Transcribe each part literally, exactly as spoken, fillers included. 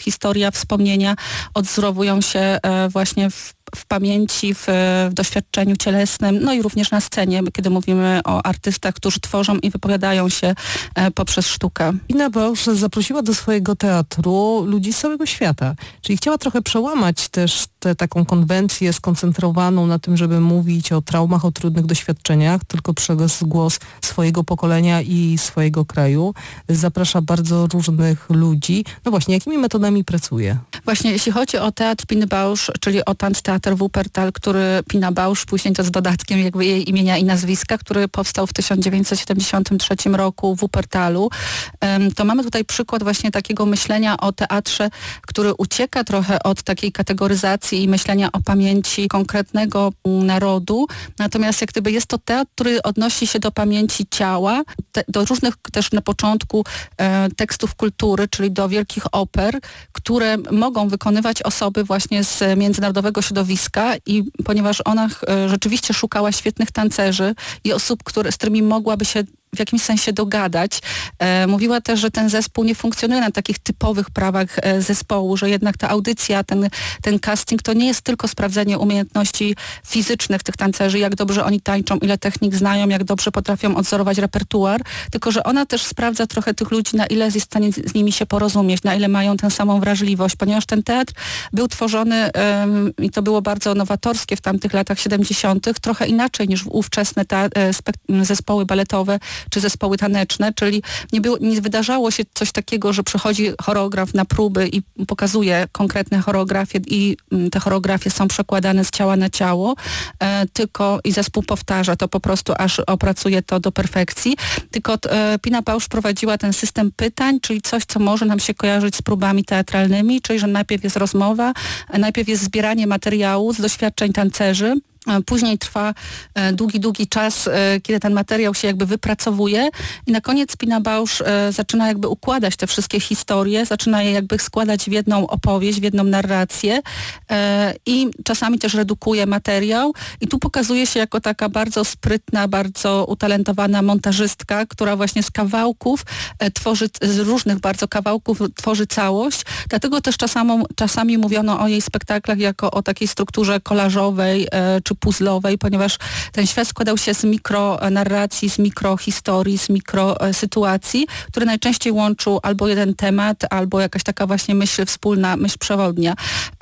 historia, wspomnienia odzorowują się właśnie w w pamięci, w, w doświadczeniu cielesnym, no i również na scenie, kiedy mówimy o artystach, którzy tworzą i wypowiadają się e, poprzez sztukę. Pina Bausch zaprosiła do swojego teatru ludzi z całego świata, czyli chciała trochę przełamać też tę taką konwencję skoncentrowaną na tym, żeby mówić o traumach, o trudnych doświadczeniach, tylko przez głos swojego pokolenia i swojego kraju. Zaprasza bardzo różnych ludzi. No właśnie, jakimi metodami pracuje? Właśnie, jeśli chodzi o teatr Piny Bausch, czyli o Tanztheater Wuppertal, który Pina Bausch, później to z dodatkiem jakby jej imienia i nazwiska, który powstał w tysiąc dziewięćset siedemdziesiątym trzecim roku w Wuppertalu, to mamy tutaj przykład właśnie takiego myślenia o teatrze, który ucieka trochę od takiej kategoryzacji i myślenia o pamięci konkretnego narodu, natomiast jak gdyby jest to teatr, który odnosi się do pamięci ciała, te, do różnych też na początku e, tekstów kultury, czyli do wielkich oper, które mogą wykonywać osoby właśnie z międzynarodowego środowiska i ponieważ ona e, rzeczywiście szukała świetnych tancerzy i osób, które, z którymi mogłaby się w jakimś sensie dogadać. E, mówiła też, że ten zespół nie funkcjonuje na takich typowych prawach e, zespołu, że jednak ta audycja, ten, ten casting to nie jest tylko sprawdzenie umiejętności fizycznych tych tancerzy, jak dobrze oni tańczą, ile technik znają, jak dobrze potrafią odzorować repertuar, tylko że ona też sprawdza trochę tych ludzi, na ile jest w stanie z, z nimi się porozumieć, na ile mają tę samą wrażliwość, ponieważ ten teatr był tworzony e, i to było bardzo nowatorskie w tamtych latach siedemdziesiątych, trochę inaczej niż ówczesne ta, e, spek- zespoły baletowe czy zespoły taneczne, czyli nie, było, nie wydarzało się coś takiego, że przychodzi choreograf na próby i pokazuje konkretne choreografie i te choreografie są przekładane z ciała na ciało, e, tylko i zespół powtarza to po prostu, aż opracuje to do perfekcji. Tylko e, Pina Bausch prowadziła ten system pytań, czyli coś, co może nam się kojarzyć z próbami teatralnymi, czyli że najpierw jest rozmowa, najpierw jest zbieranie materiału z doświadczeń tancerzy, później trwa e, długi, długi czas, e, kiedy ten materiał się jakby wypracowuje i na koniec Pina Bausch e, zaczyna jakby układać te wszystkie historie, zaczyna je jakby składać w jedną opowieść, w jedną narrację e, i czasami też redukuje materiał i tu pokazuje się jako taka bardzo sprytna, bardzo utalentowana montażystka, która właśnie z kawałków e, tworzy, z różnych bardzo kawałków tworzy całość, dlatego też czasami, czasami mówiono o jej spektaklach jako o takiej strukturze kolażowej e, czy puzzlowej, ponieważ ten świat składał się z mikronarracji, z mikrohistorii, z mikrosytuacji, które najczęściej łączył albo jeden temat, albo jakaś taka właśnie myśl wspólna, myśl przewodnia.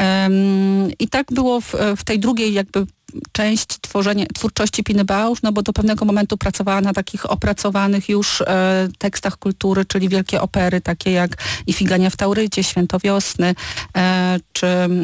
Um, I tak było w, w tej drugiej jakby część tworzenia, twórczości Piny Bausch, no bo do pewnego momentu pracowała na takich opracowanych już e, tekstach kultury, czyli wielkie opery, takie jak Ifigenia w Taurycie, Święto Wiosny, e, czy,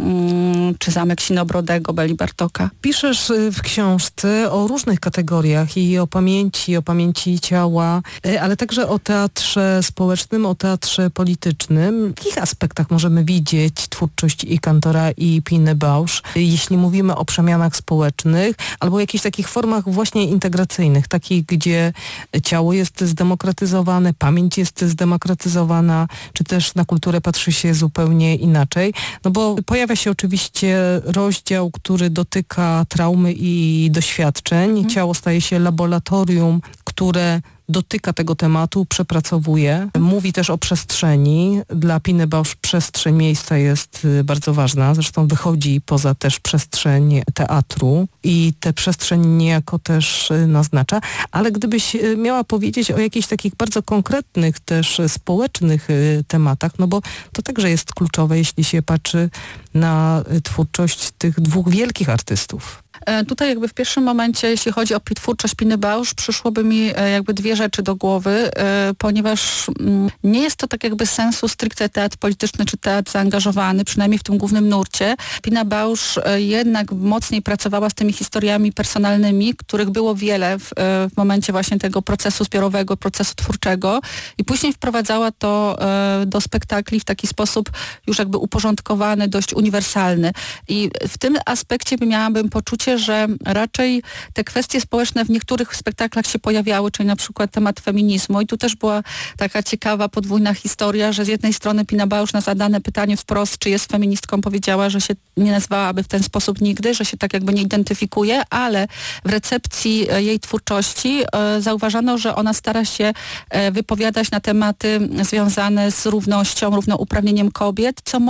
mm, czy Zamek Sinobrodego, Beli Bartoka. Piszesz w książce o różnych kategoriach i o pamięci, o pamięci ciała, ale także o teatrze społecznym, o teatrze politycznym. W jakich aspektach możemy widzieć twórczość i Kantora, i Piny Bausch, jeśli mówimy o przemianach społecznych, społecznych, albo jakichś takich formach właśnie integracyjnych, takich, gdzie ciało jest zdemokratyzowane, pamięć jest zdemokratyzowana, czy też na kulturę patrzy się zupełnie inaczej. No bo pojawia się oczywiście rozdział, który dotyka traumy i doświadczeń. Mhm. Ciało staje się laboratorium, które dotyka tego tematu, przepracowuje. Mówi też o przestrzeni. Dla Piny Bausch przestrzeń miejsca jest bardzo ważna. Zresztą wychodzi poza też przestrzeń teatru i tę przestrzeń niejako też naznacza. Ale gdybyś miała powiedzieć o jakichś takich bardzo konkretnych też społecznych tematach, no bo to także jest kluczowe, jeśli się patrzy na twórczość tych dwóch wielkich artystów. Tutaj jakby w pierwszym momencie, jeśli chodzi o twórczość Piny Bausch, przyszłoby mi jakby dwie rzeczy do głowy, ponieważ nie jest to tak jakby sensu stricte teatr polityczny czy teatr zaangażowany, przynajmniej w tym głównym nurcie. Pina Bausch jednak mocniej pracowała z tymi historiami personalnymi, których było wiele w, w momencie właśnie tego procesu zbiorowego, procesu twórczego i później wprowadzała to do spektakli w taki sposób już jakby uporządkowany, dość uniwersalny. I w tym aspekcie miałabym poczucie, że raczej te kwestie społeczne w niektórych spektaklach się pojawiały, czyli na przykład temat feminizmu i tu też była taka ciekawa podwójna historia, że z jednej strony Pina Bausch na zadane pytanie wprost, czy jest feministką, powiedziała, że się nie nazywałaby w ten sposób nigdy, że się tak jakby nie identyfikuje, ale w recepcji jej twórczości e, zauważano, że ona stara się e, wypowiadać na tematy związane z równością, równouprawnieniem kobiet, co